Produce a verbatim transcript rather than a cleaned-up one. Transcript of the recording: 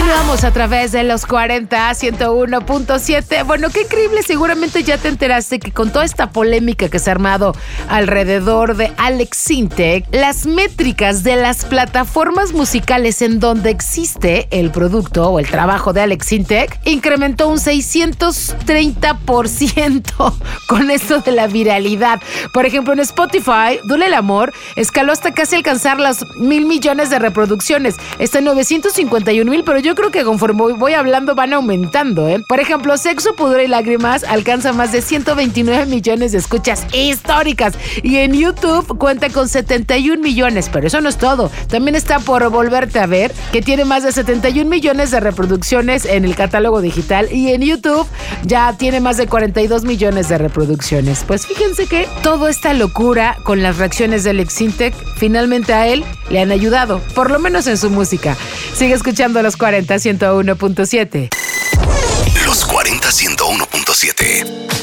Continuamos a través de los cuarenta, ciento uno punto siete. Bueno, qué increíble, seguramente ya te enteraste que con toda esta polémica que se ha armado alrededor de Alex Sintek, las métricas de las plataformas musicales en donde existe el producto o el trabajo de Alex Sintek incrementó un seiscientos treinta por ciento con esto de la viralidad. Por ejemplo, en Spotify, Duele el Amor escaló hasta casi alcanzar los mil millones de reproducciones. Está en novecientos cincuenta y un mil, pero yo creo que conforme voy hablando van aumentando, ¿eh? Por ejemplo, Sexo, Pudor y Lágrimas alcanza más de ciento veintinueve millones de escuchas históricas y en YouTube cuenta con setenta y un millones, pero eso no es todo. También está Por Volverte a Ver, que tiene más de setenta y un millones de reproducciones en el catálogo digital y en YouTube ya tiene más de cuarenta y dos millones de reproducciones. Pues fíjense que toda esta locura con las reacciones de Alex Sintek, finalmente a él le han ayudado, por lo menos en su música. Sigue escuchando los cuarenta, ciento uno punto siete. Los cuarenta, ciento uno punto siete.